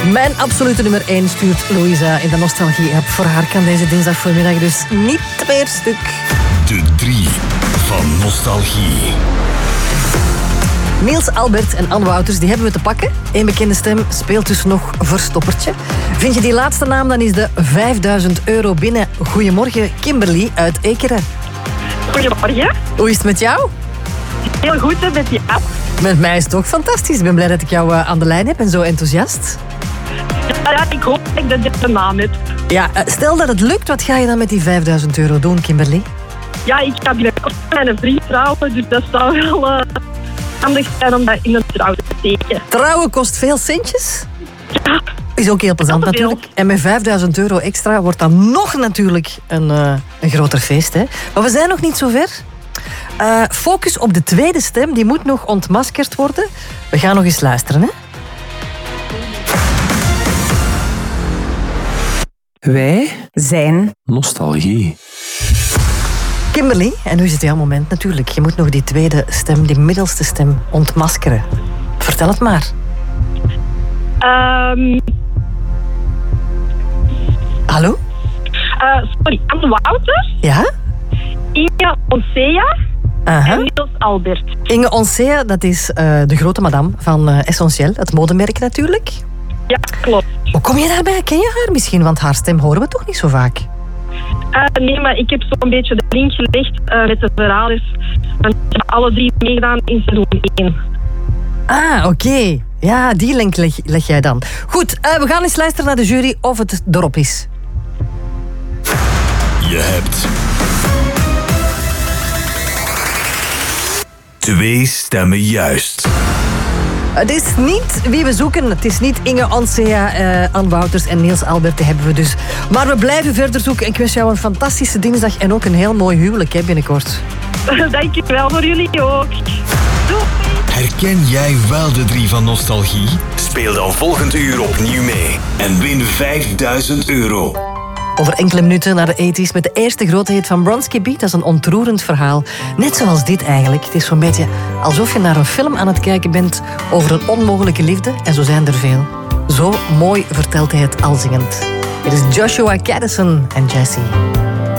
Mijn absolute nummer 1 stuurt Louisa in de nostalgie-app. Voor haar kan deze dinsdag voormiddag dus niet meer stuk. De 3 van nostalgie. Niels Albert en Anne Wouters, die hebben we te pakken. Eén bekende stem speelt dus nog verstoppertje. Vind je die laatste naam, dan is de €5000 binnen. Goedemorgen, Kimberly uit Ekeren. Goedemorgen. Hoe is het met jou? Heel goed, hè, met jou. Met mij is het ook fantastisch. Ik ben blij dat ik jou aan de lijn heb en zo enthousiast. Ja, ik hoop dat je de naam hebt. Ja, stel dat het lukt, wat ga je dan met die €5000 doen, Kimberly? Ja, ik ga binnenkort met mijn vriend trouwen, dus dat zou wel handig zijn om dat in een trouw te steken. Trouwen kost veel centjes. Ja. Is ook heel plezant Dat is veel. natuurlijk. En met €5000 extra wordt dan nog natuurlijk een groter feest. Hè? Maar we zijn nog niet zo ver. Focus op de tweede stem, die moet nog ontmaskerd worden. We gaan nog eens luisteren, hè? Wij zijn nostalgie. Kimberly, en nu is het jouw moment natuurlijk. Je moet nog die tweede stem, die middelste stem, ontmaskeren. Vertel het maar. Hallo? Sorry, Anne Wouters, Ja? Inge Onsea Aha. en Niels Albert. Inge Onsea, dat is de grote madame van Essentiel, het modemerk natuurlijk. Ja, klopt. Hoe kom je daarbij? Ken je haar misschien? Want haar stem horen we toch niet zo vaak? Nee, maar ik heb zo'n beetje de link gelegd met de verraders. Want ik heb alle 3 meegedaan in seizoen 1. Ah, oké. Ja, die link leg jij dan. Goed, we gaan eens luisteren naar de jury of het erop is. Je hebt 2 stemmen juist. Het is niet wie we zoeken. Het is niet Inge Onsea, Anne Wouters en Niels Albert. Die hebben we dus. Maar we blijven verder zoeken. Ik wens jou een fantastische dinsdag en ook een heel mooi huwelijk hè, binnenkort. Dankjewel voor jullie ook. Doei! Herken jij wel de 3 van nostalgie? Speel dan volgend uur opnieuw mee en win €5000. Over enkele minuten naar de 80's met de eerste grote hit van Bronski Beat. Dat is een ontroerend verhaal. Net zoals dit eigenlijk. Het is zo'n beetje alsof je naar een film aan het kijken bent over een onmogelijke liefde. En zo zijn er veel. Zo mooi vertelt hij het al zingend. Het is Joshua Caddison en Jessie.